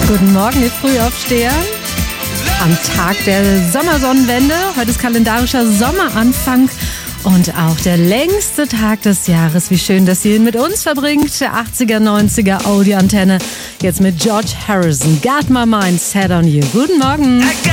Guten Morgen, ihr Frühaufsteher. Am Tag der Sommersonnenwende. Heute ist kalendarischer Sommeranfang und auch der längste Tag des Jahres. Wie schön, dass ihr ihn mit uns verbringt. 80er, 90er Audi-Antenne. Jetzt mit George Harrison. Got my mind set on you. Guten Morgen.